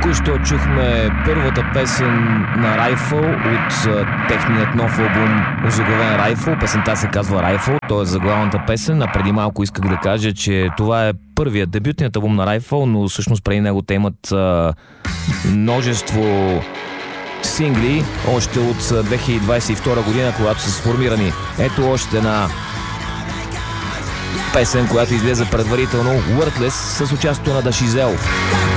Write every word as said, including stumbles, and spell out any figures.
Току-що чухме първата песен на Rifle от uh, техният нов албум, озаглавен Rifle. Песента се казва Rifle, т.е. заглавната песен. А преди малко исках да кажа, че това е първият дебютният албум на Rifle, но всъщност преди него те имат uh, множество сингли, още от две хиляди двадесет и втора година, когато са сформирани. Ето още една песен, която излезе предварително, Worthless, с участието на Дашизел.